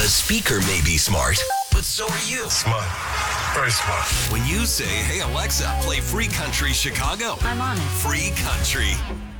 The speaker may be smart, but so are you. Smart. Very smart. When you say, hey, Alexa, play Free Country Chicago. I'm on it. Free Country.